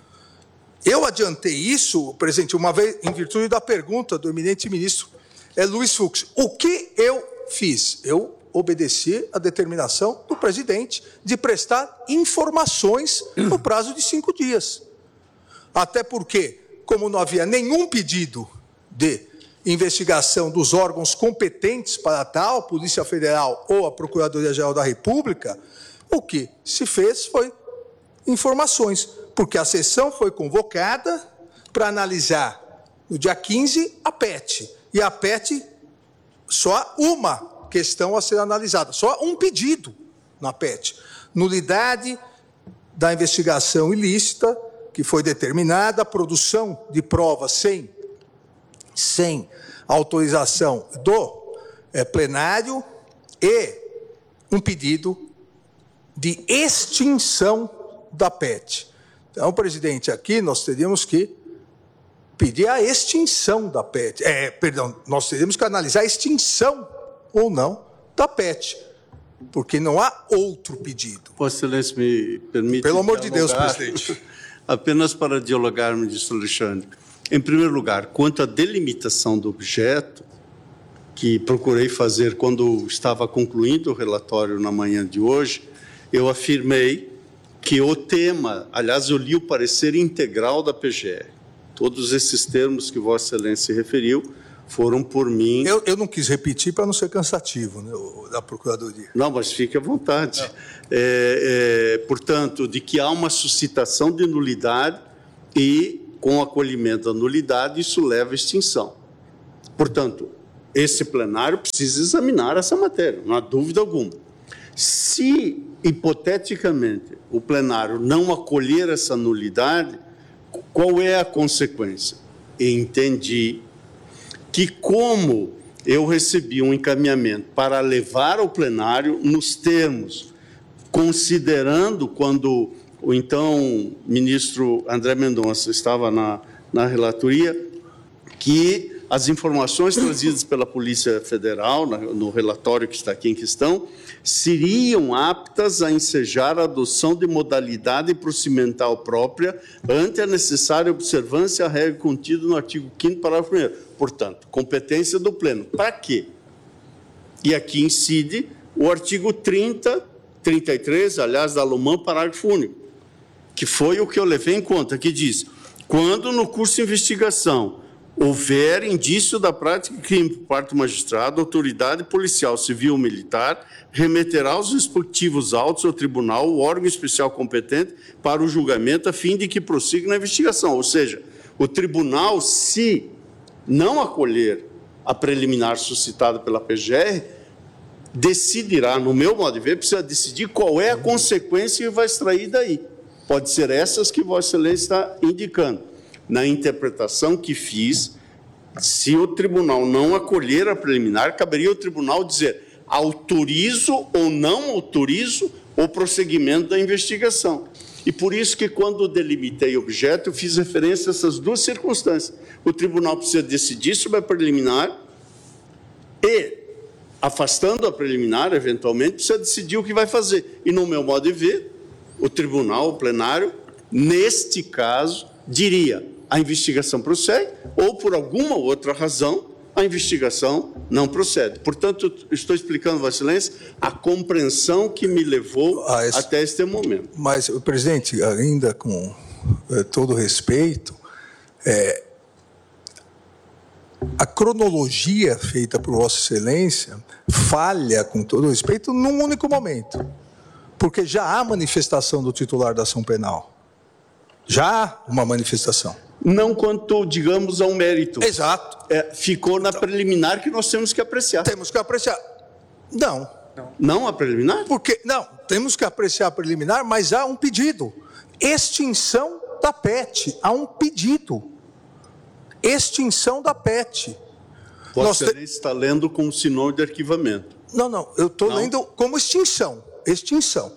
Eu adiantei isso, presidente, uma vez, em virtude da pergunta do eminente ministro é, Luiz Fux. O que eu fiz? Eu obedeci à determinação do presidente de prestar informações no prazo de cinco dias. Até porque, como não havia nenhum pedido de investigação dos órgãos competentes para tal, Polícia Federal ou a Procuradoria-Geral da República, o que se fez foi informações, porque a sessão foi convocada para analisar no dia quinze a P E T. E a P E T, só uma questão a ser analisada, só um pedido na P E T. Nulidade da investigação ilícita, que foi determinada, produção de provas sem, sem autorização do é, plenário e um pedido de extinção da P E T. Então, presidente, aqui nós teríamos que pedir a extinção da P E T. É, perdão, nós teríamos que analisar a extinção ou não da P E T, porque não há outro pedido. Vossa Excelência me permite... Pelo amor de Deus, dialogar, presidente. Apenas para dialogar, ministro Alexandre. Em primeiro lugar, quanto à delimitação do objeto, que procurei fazer quando estava concluindo o relatório na manhã de hoje, eu afirmei que o tema, aliás, eu li o parecer integral da P G R, todos esses termos que Vossa Excelência se referiu, foram por mim... Eu, eu não quis repetir para não ser cansativo, né, da Procuradoria. Não, mas fique à vontade. É, é, portanto, de que há uma suscitação de nulidade e, com o acolhimento da nulidade, isso leva à extinção. Portanto, esse plenário precisa examinar essa matéria, não há dúvida alguma. Se, hipoteticamente, o plenário não acolher essa nulidade, qual é a consequência? Entendi que, como eu recebi um encaminhamento para levar ao plenário nos termos, considerando quando o então ministro André Mendonça estava na, na relatoria, que as informações trazidas pela Polícia Federal, no relatório que está aqui em questão, seriam aptas a ensejar a adoção de modalidade procedimental própria ante a necessária observância à regra contida no artigo quinto, parágrafo primeiro. Portanto, competência do Pleno. Para quê? E aqui incide o artigo trinta, trinta e três, aliás, da Luman, parágrafo único, que foi o que eu levei em conta, que diz: quando no curso de investigação houver indício da prática de crime por parte do magistrado, autoridade policial, civil ou militar remeterá os respectivos autos ao tribunal, o órgão especial competente, para o julgamento, a fim de que prossiga na investigação. Ou seja, o tribunal, se não acolher a preliminar suscitada pela P G R, decidirá, no meu modo de ver, precisa decidir qual é a consequência que vai extrair daí. Pode ser essas que Vossa Excelência está indicando. Na interpretação que fiz, se o tribunal não acolher a preliminar, caberia o tribunal dizer: autorizo ou não autorizo o prosseguimento da investigação. E por isso que, quando delimitei objeto, eu fiz referência a essas duas circunstâncias. O tribunal precisa decidir sobre a preliminar e, afastando a preliminar, eventualmente, precisa decidir o que vai fazer. E, no meu modo de ver, o tribunal, o plenário, neste caso, diria: a investigação prossegue, ou, por alguma outra razão, a investigação não procede. Portanto, estou explicando, Vossa Excelência, a compreensão que me levou ah, esse... até este momento. Mas, presidente, ainda com é, todo respeito, é, a cronologia feita por Vossa Excelência falha, com todo respeito, num único momento, porque já há manifestação do titular da ação penal. Já há uma manifestação. Não quanto, digamos, ao mérito. Exato. É, ficou na então, preliminar que nós temos que apreciar. Temos que apreciar. Não. Não, não a preliminar? Porque, não, temos que apreciar a preliminar, mas há um pedido. Extinção da P E T. Há um pedido. Extinção da P E T. Vossa Excelência te... está lendo com sinônimo de arquivamento. Não, não. Eu estou lendo como extinção. Extinção.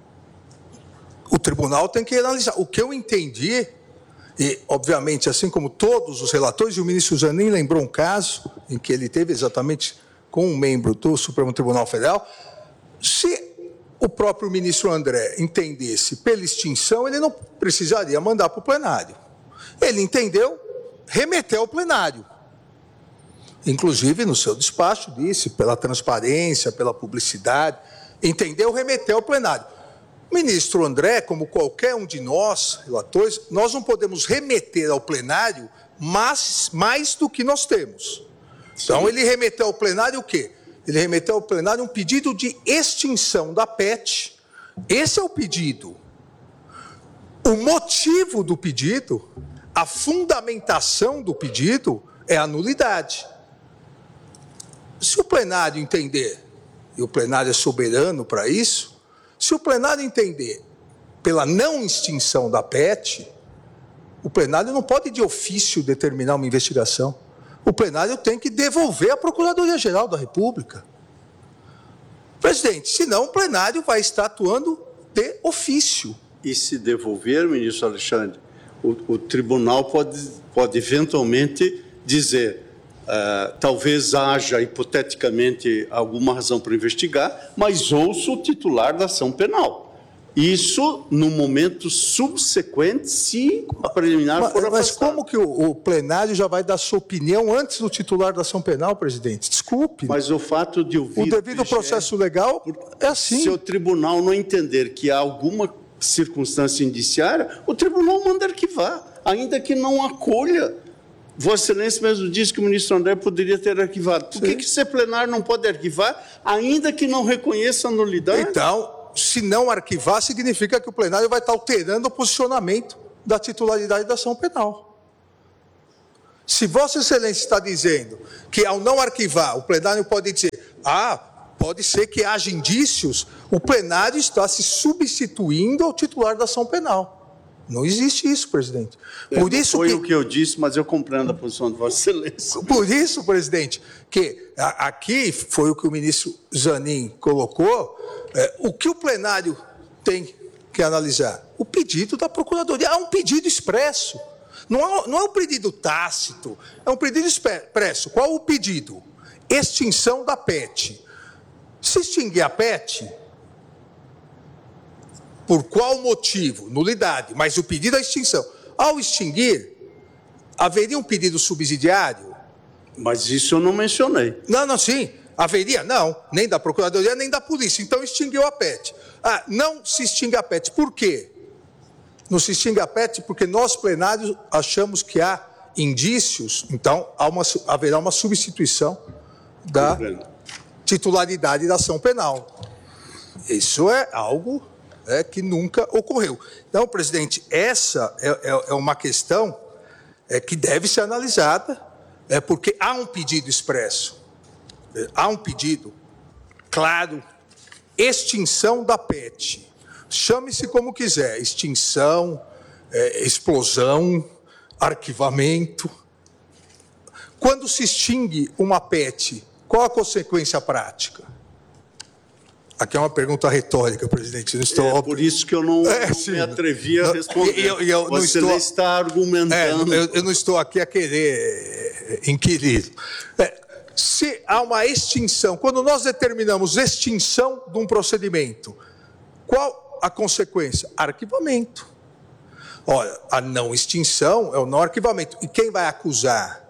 O tribunal tem que analisar. O que eu entendi, e, obviamente, assim como todos os relatores, e o ministro Zanin lembrou um caso em que ele teve exatamente com um membro do Supremo Tribunal Federal, se o próprio ministro André entendesse pela extinção, ele não precisaria mandar para o plenário. Ele entendeu, remeteu ao plenário. Inclusive, no seu despacho, disse, pela transparência, pela publicidade, entendeu, remeteu ao plenário. Ministro André, como qualquer um de nós, relatores, nós não podemos remeter ao plenário mais, mais do que nós temos. Então, Sim. ele remeteu ao plenário o quê? Ele remeteu ao plenário um pedido de extinção da P E T. Esse é o pedido. O motivo do pedido, a fundamentação do pedido é a nulidade. Se o plenário entender, e o plenário é soberano para isso, se o plenário entender pela não extinção da P E T, o plenário não pode de ofício determinar uma investigação. O plenário tem que devolver à Procuradoria-Geral da República. Presidente, senão o plenário vai estar atuando de ofício. E se devolver, ministro Alexandre, o, o tribunal pode, pode eventualmente dizer... Uh, talvez haja, hipoteticamente, alguma razão para investigar, mas ouço o titular da ação penal. Isso no momento subsequente, se a preliminar mas, for afastada. Mas como que o, o plenário já vai dar sua opinião antes do titular da ação penal, presidente? Desculpe. Mas o fato de ouvir... O devido processo legal é assim. Se o tribunal não entender que há alguma circunstância indiciária, o tribunal manda arquivar, ainda que não acolha Vossa Excelência mesmo disse que o ministro André poderia ter arquivado. Por que, que ser plenário não pode arquivar, ainda que não reconheça a nulidade? Então, se não arquivar, significa que o plenário vai estar alterando o posicionamento da titularidade da ação penal. Se Vossa Excelência está dizendo que, ao não arquivar, o plenário pode dizer, ah, pode ser que haja indícios, o plenário está se substituindo ao titular da ação penal. Não existe isso, presidente. Por isso Foi que... o que eu disse, mas eu compreendo a posição de Vossa Excelência. Por isso, presidente, que a, aqui foi o que o ministro Zanin colocou, é, o que o plenário tem que analisar? O pedido da Procuradoria. Há um pedido expresso. Não é, não é um pedido tácito, é um pedido expresso. Qual o pedido? Extinção da P E T. Se extinguir a P E T... Por qual motivo? Nulidade, mas o pedido é extinção. Ao extinguir, haveria um pedido subsidiário? Mas isso eu não mencionei. Não, não, sim. Haveria? Não. Nem da Procuradoria, nem da Polícia. Então, extinguiu a P E T. Ah, não se extingue a P E T. Por quê? Não se extingue a P E T porque nós, plenários, achamos que há indícios, então há uma, haverá uma substituição da titularidade da ação penal. Isso é algo... É, que nunca ocorreu. Então, presidente, essa é, é, é uma questão é, que deve ser analisada, é, porque há um pedido expresso, é, há um pedido claro, extinção da P E T. Chame-se como quiser, extinção, é, explosão, arquivamento. Quando se extingue uma P E T, qual a consequência prática? Aqui é uma pergunta retórica, presidente. Não estou... É por isso que eu não, é, não sim, me atrevi a não, responder. Eu, eu, Você estou... está argumentando. É, eu, eu não estou aqui a querer inquirir. É, se há uma extinção, quando nós determinamos extinção de um procedimento, qual a consequência? Arquivamento. Olha, a não extinção é o não arquivamento. E quem vai acusar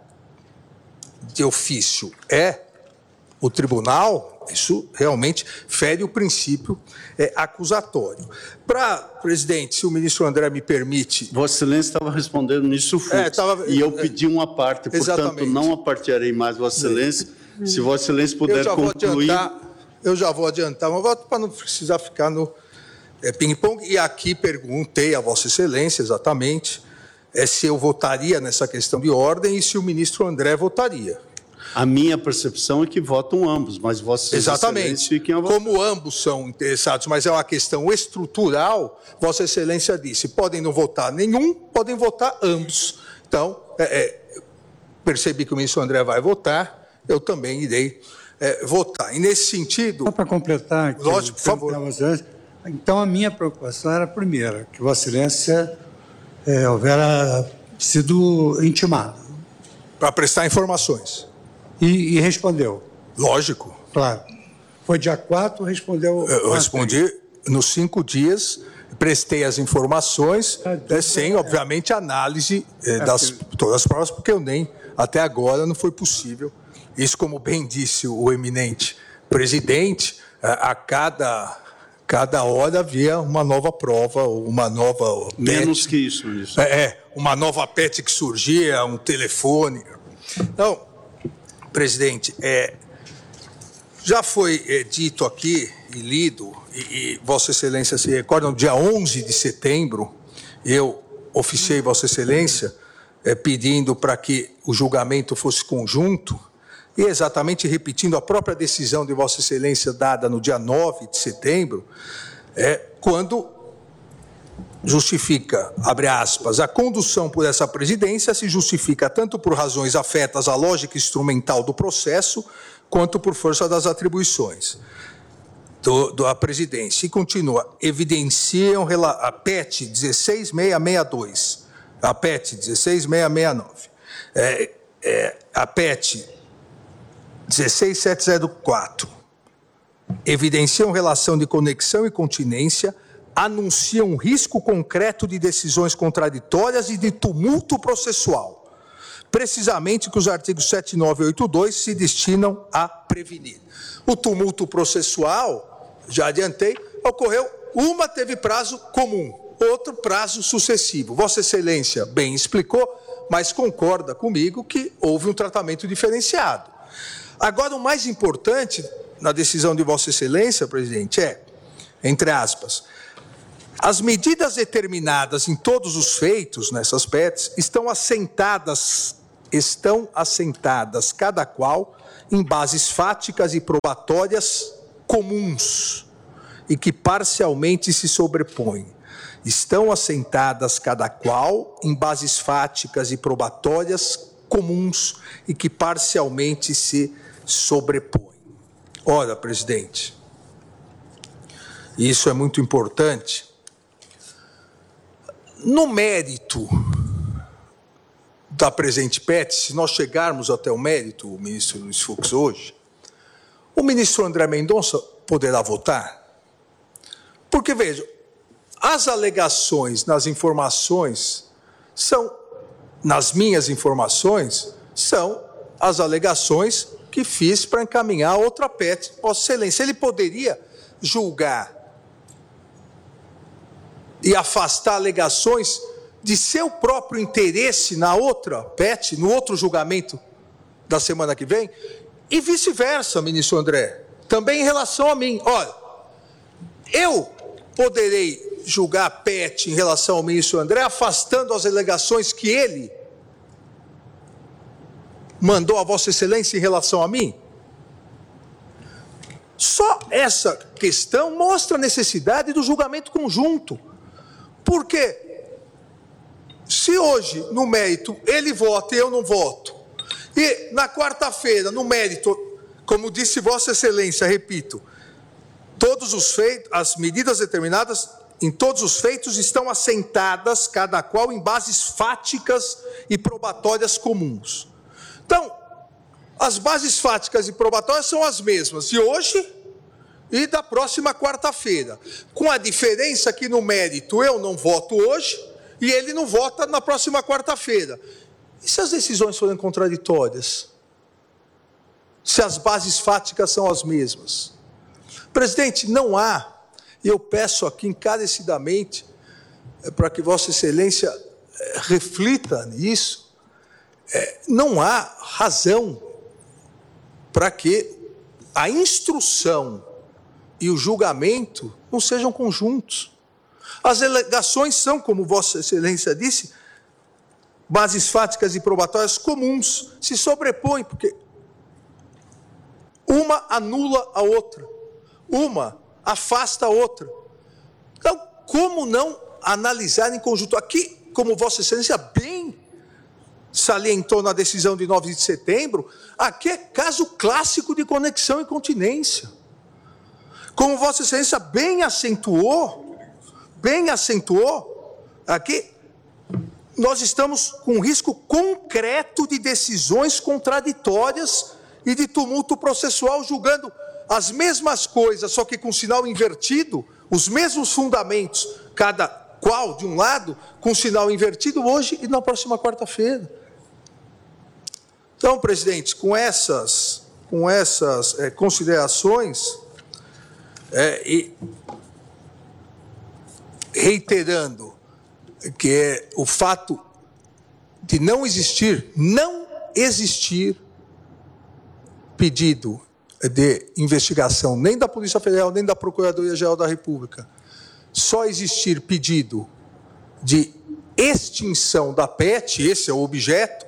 de ofício é o tribunal. Isso realmente fere o princípio é, acusatório. Para, presidente, se o ministro André me permite... Vossa Excelência estava respondendo nisso, Fux, é, tava, e eu pedi uma parte, portanto, exatamente. Não apartearei mais Vossa Excelência. É. Se Vossa Excelência puder eu já concluir... Vou adiantar, eu já vou adiantar, mas para não precisar ficar no é, ping-pong. E aqui perguntei a Vossa Excelência, exatamente, é, se eu votaria nessa questão de ordem e se o ministro André votaria. A minha percepção é que votam ambos, mas Vossa Exatamente. Fiquem a votar. Como ambos são interessados, mas é uma questão estrutural, Vossa Excelência disse, podem não votar nenhum, podem votar ambos. Então, é, é, percebi que o ministro André vai votar, eu também irei é, votar. E nesse sentido... Só para completar... Aqui, lógico, por favor. Então, a minha preocupação era a primeira, que Vossa Excelência é, houvera sido intimado. Para prestar informações. E, e respondeu? Lógico. Claro. Foi dia quatro, respondeu... Eu respondi nos cinco dias, prestei as informações, é, sem, obviamente, análise é, das todas as provas, porque eu nem, até agora, não foi possível. Isso, como bem disse o eminente presidente, a, a cada... Cada hora havia uma nova prova, uma nova... Menos que isso, isso. É, é, uma nova P E T que surgia, um telefone. Então, presidente, é, já foi é, dito aqui e lido, e, e Vossa Excelência se recorda, no dia onze de setembro, eu oficiei Vossa Excelência é, pedindo para que o julgamento fosse conjunto, e exatamente repetindo a própria decisão de Vossa Excelência dada no dia nove de setembro, é, quando justifica, abre aspas, a condução por essa presidência se justifica tanto por razões afetas à lógica instrumental do processo, quanto por força das atribuições do, da presidência. E continua, evidenciam a P E T dezesseis mil seiscentos e sessenta e dois, a P E T dezesseis mil seiscentos e sessenta e nove, é, é, a P E T dezesseis mil setecentos e quatro, evidenciam relação de conexão e continência, anunciam um risco concreto de decisões contraditórias e de tumulto processual, precisamente que os artigos sete, nove e oito ponto dois se destinam a prevenir. O tumulto processual, já adiantei, ocorreu, uma teve prazo comum, outro prazo sucessivo. Vossa Excelência bem explicou, mas concorda comigo que houve um tratamento diferenciado. Agora, o mais importante na decisão de Vossa Excelência, presidente, é, entre aspas, as medidas determinadas em todos os feitos nessas P E Ts estão assentadas, estão assentadas, cada qual, em bases fáticas e probatórias comuns e que parcialmente se sobrepõem. Estão assentadas, cada qual, em bases fáticas e probatórias comuns e que parcialmente se sobrepõem. Ora, presidente, isso é muito importante. No mérito da presente P E T, se nós chegarmos até o mérito, o ministro Luiz Fux hoje, o ministro André Mendonça poderá votar? Porque, veja, as alegações nas informações são, nas minhas informações, são as alegações que fiz para encaminhar outra P E T. Vossa Excelência, ele poderia julgar e afastar alegações de seu próprio interesse na outra P E T, no outro julgamento da semana que vem, e vice-versa, ministro André, também em relação a mim. Olha, eu poderei julgar a P E T em relação ao ministro André, afastando as alegações que ele mandou a Vossa Excelência em relação a mim? Só essa questão mostra a necessidade do julgamento conjunto. Porque se hoje, no mérito, ele vota e eu não voto, e na quarta-feira, no mérito, como disse Vossa Excelência, repito, todos os feitos, as medidas determinadas em todos os feitos estão assentadas, cada qual em bases fáticas e probatórias comuns. Então, as bases fáticas e probatórias são as mesmas de hoje e da próxima quarta-feira, com a diferença que no mérito eu não voto hoje e ele não vota na próxima quarta-feira. E se as decisões forem contraditórias? Se as bases fáticas são as mesmas? Presidente, não há, e eu peço aqui encarecidamente, é, para que Vossa Excelência é, reflita nisso, é, não há razão para que a instrução e o julgamento não sejam conjuntos. As alegações são, como Vossa Excelência disse, bases fáticas e probatórias comuns, se sobrepõem, porque uma anula a outra, uma afasta a outra. Então, como não analisar em conjunto? Aqui, como Vossa Excelência bem salientou na decisão de nove de setembro, aqui é caso clássico de conexão e continência. Como Vossa Excelência bem acentuou, bem acentuou, aqui nós estamos com um risco concreto de decisões contraditórias e de tumulto processual, julgando as mesmas coisas, só que com sinal invertido, os mesmos fundamentos, cada qual de um lado, com sinal invertido hoje e na próxima quarta-feira. Então, presidente, com essas, com essas é, considerações, é, e reiterando que é o fato de não existir, não existir pedido de investigação nem da Polícia Federal, nem da Procuradoria-Geral da República, só existir pedido de extinção da P E T, esse é o objeto,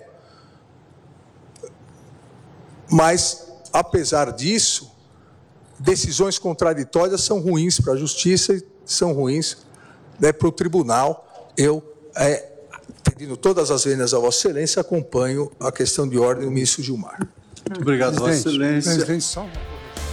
mas, apesar disso, decisões contraditórias são ruins para a Justiça e são ruins, né, para o Tribunal. Eu, é, pedindo todas as vênias a Vossa Excelência, acompanho a questão de ordem do ministro Gilmar. Muito obrigado, Vossa Excelência. Presidente, só uma...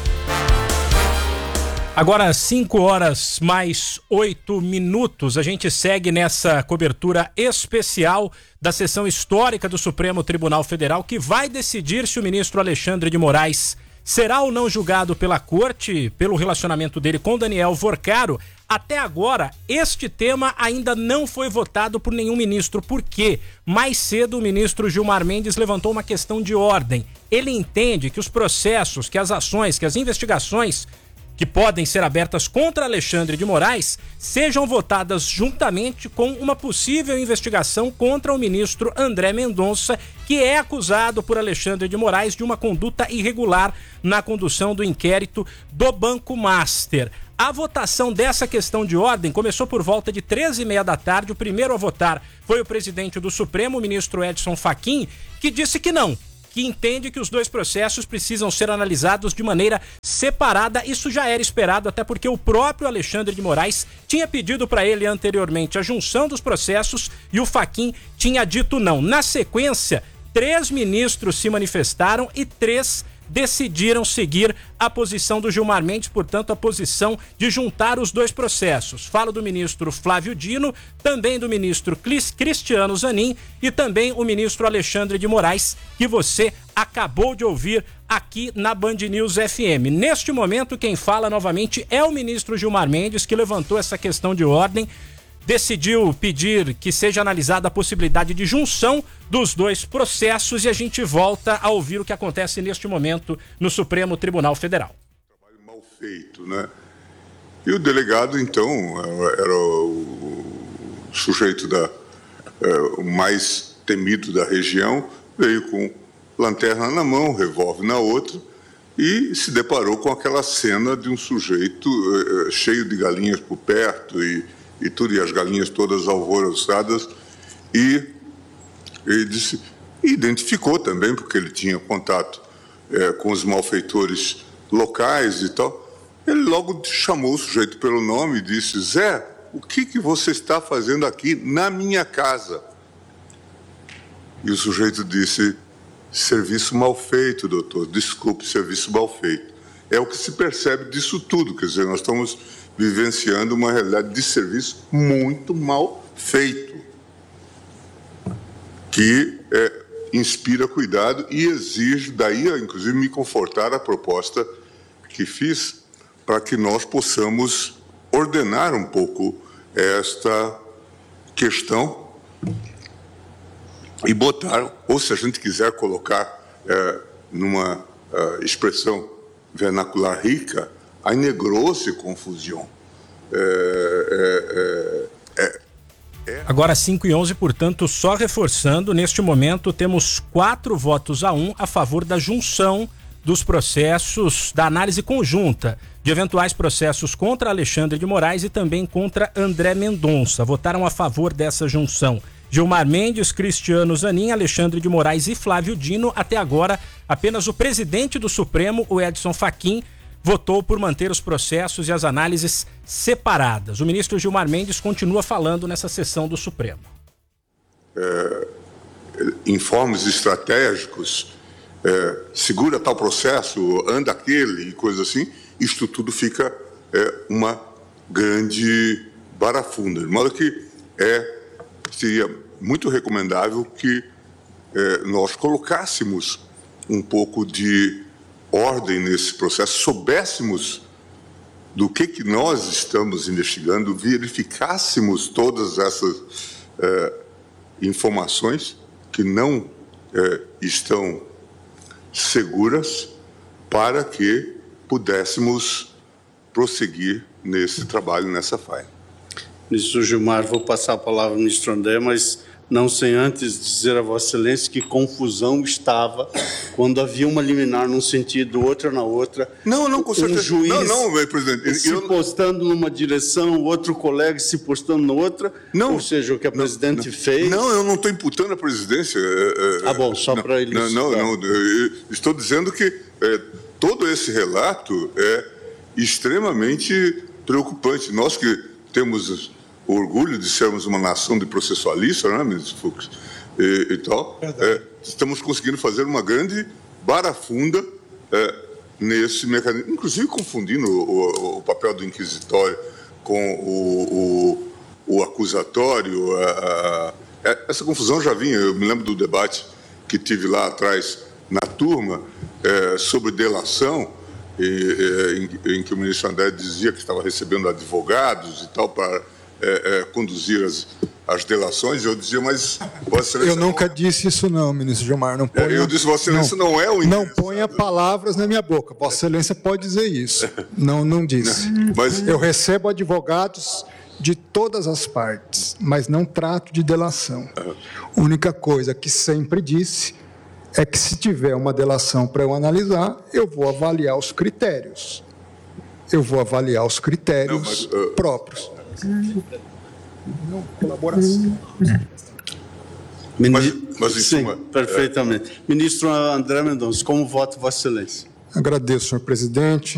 Agora, cinco horas mais oito minutos, a gente segue nessa cobertura especial da sessão histórica do Supremo Tribunal Federal, que vai decidir se o ministro Alexandre de Moraes será ou não julgado pela corte pelo relacionamento dele com Daniel Vorcaro. Até agora, este tema ainda não foi votado por nenhum ministro. Por quê? Mais cedo, o ministro Gilmar Mendes levantou uma questão de ordem. Ele entende que os processos, que as ações, que as investigações que podem ser abertas contra Alexandre de Moraes sejam votadas juntamente com uma possível investigação contra o ministro André Mendonça, que é acusado por Alexandre de Moraes de uma conduta irregular na condução do inquérito do Banco Master. A votação dessa questão de ordem começou por volta de treze e meia da tarde. O primeiro a votar foi o presidente do Supremo, o ministro Edson Fachin, que disse que não, que entende que os dois processos precisam ser analisados de maneira separada. Isso já era esperado, até porque o próprio Alexandre de Moraes tinha pedido para ele anteriormente a junção dos processos e o Fachin tinha dito não. Na sequência, três ministros se manifestaram e três decidiram seguir a posição do Gilmar Mendes, portanto a posição de juntar os dois processos. Falo do ministro Flávio Dino, também do ministro Cristiano Zanin e também o ministro Alexandre de Moraes, que você acabou de ouvir aqui na Band News F M. Neste momento quem fala novamente é o ministro Gilmar Mendes, que levantou essa questão de ordem, decidiu pedir que seja analisada a possibilidade de junção dos dois processos e a gente volta a ouvir o que acontece neste momento no Supremo Tribunal Federal. Trabalho mal feito, né? E o delegado, então, era o sujeito da, o mais temido da região, veio com lanterna na mão, revólver na outra e se deparou com aquela cena de um sujeito cheio de galinhas por perto e e tudo, e as galinhas todas alvoroçadas, e ele disse, e identificou também, porque ele tinha contato é, com os malfeitores locais e tal, ele logo chamou o sujeito pelo nome e disse, Zé, o que, que você está fazendo aqui na minha casa? E o sujeito disse, serviço mal feito, doutor, desculpe, serviço mal feito. É o que se percebe disso tudo, quer dizer, nós estamos vivenciando uma realidade de serviço muito mal feito, que é, inspira cuidado e exige, daí, inclusive, me confortar a proposta que fiz para que nós possamos ordenar um pouco esta questão e botar, ou se a gente quiser colocar é, numa é, expressão vernacular rica, a negrou-se confusão. É, é, é, é. Agora cinco e onze, portanto, só reforçando, neste momento temos quatro votos a um a favor da junção dos processos, da análise conjunta de eventuais processos contra Alexandre de Moraes e também contra André Mendonça. Votaram a favor dessa junção Gilmar Mendes, Cristiano Zanin, Alexandre de Moraes e Flávio Dino. Até agora, apenas o presidente do Supremo, o Edson Fachin, votou por manter os processos e as análises separadas. O ministro Gilmar Mendes continua falando nessa sessão do Supremo. É, informes estratégicos, é, segura tal processo, anda aquele e coisa assim, isto tudo fica é, uma grande barafunda. De modo que é, seria muito recomendável que é, nós colocássemos um pouco de ordem nesse processo, soubéssemos do que, que nós estamos investigando, verificássemos todas essas eh, informações que não eh, estão seguras para que pudéssemos prosseguir nesse trabalho, nessa faina. Ministro Gilmar, vou passar a palavra ao ministro André, mas não sem antes dizer a Vossa Excelência que confusão estava quando havia uma liminar num sentido, outra na outra. Não, não, com certeza. Um juiz não, não, presidente. se eu... postando numa direção, outro colega se postando na outra. Não. Ou seja, o que a não, presidente não, fez. Não, eu não estou imputando a presidência. Ah, bom, só para ele. Não, não, não. Eu estou dizendo que é, todo esse relato é extremamente preocupante. Nós que temos o orgulho de sermos uma nação de processualistas, né, ministro Fux, e, e tal, é, estamos conseguindo fazer uma grande barafunda é, nesse mecanismo, inclusive confundindo o, o, o papel do inquisitório com o, o, o acusatório. A, a, essa confusão já vinha, eu me lembro do debate que tive lá atrás na turma é, sobre delação, e, é, em, em que o ministro André dizia que estava recebendo advogados e tal para É, é, conduzir as, as delações, eu dizia, mas Vossa Excelência... Eu nunca não... disse isso não, ministro Gilmar. Não ponha... Eu disse, Vossa Excelência não, não é o Não ponha palavras na minha boca. Vossa Excelência pode dizer isso. Não, não disse. Mas... Eu recebo advogados de todas as partes, mas não trato de delação. A única coisa que sempre disse é que se tiver uma delação para eu analisar, eu vou avaliar os critérios. Eu vou avaliar os critérios não, mas, uh... próprios. Não, colaboração. Mas, mas sim, uma... perfeitamente. É... Ministro André Mendonça, como vota Vossa Excelência? Agradeço, senhor presidente.